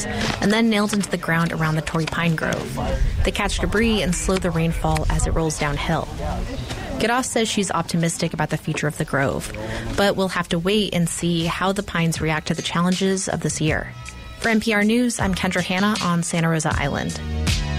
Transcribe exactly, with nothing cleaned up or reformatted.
trees and then nailed into the ground around the Torrey Pine Grove. They catch debris and slow the rainfall as it rolls downhill. Giras says she's optimistic about the future of the grove, but we'll have to wait and see how the pines react to the challenges of this year. For N P R News, I'm Kendra Hanna on Santa Rosa Island.